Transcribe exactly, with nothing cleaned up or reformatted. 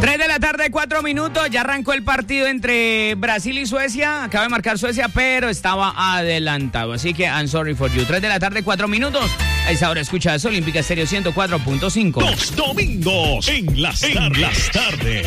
tres de la tarde, cuatro minutos. Ya arrancó el partido entre Brasil y Suecia. Acaba de marcar Suecia, pero estaba adelantado. Así que I'm sorry for you. tres de la tarde, cuatro minutos. A esa hora escuchas Olímpica Estéreo ciento cuatro punto cinco. Los domingos en las tardes.